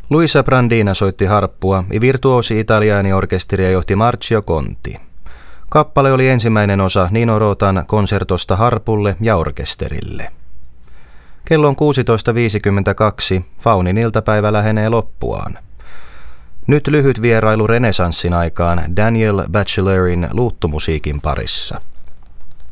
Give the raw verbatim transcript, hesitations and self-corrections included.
Luisa Brandina soitti harppua, i virtuosi italiani orkesteria johti Marcio Conti. Kappale oli ensimmäinen osa Nino Rotan konsertosta harpulle ja orkesterille. Kello on kuusitoista viisikymmentäkaksi, Faunin iltapäivä lähenee loppuaan. Nyt lyhyt vierailu renesanssin aikaan Daniel Bachelorin luuttumusiikin parissa.